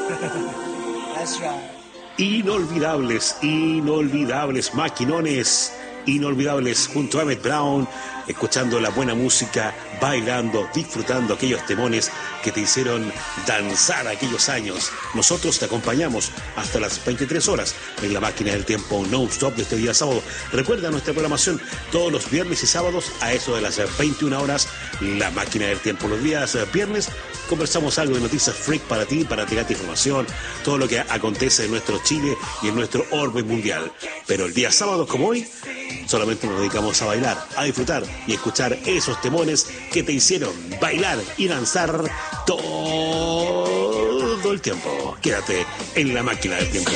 That's right. Inolvidables maquinones, inolvidables junto a Emmett Brown, escuchando la buena música, bailando, disfrutando aquellos temones que te hicieron danzar aquellos años. Nosotros te acompañamos hasta las 23 horas en la máquina del tiempo non-stop de este día sábado. Recuerda nuestra programación todos los viernes y sábados a eso de las 21 horas, la máquina del tiempo. Los días viernes conversamos algo de noticias freak para ti, para tirarte información, todo lo que acontece en nuestro Chile y en nuestro orbe mundial. Pero el día sábado como hoy, solamente nos dedicamos a bailar, a disfrutar y escuchar esos temones que te hicieron bailar y danzar todo el tiempo. Quédate en la máquina del tiempo.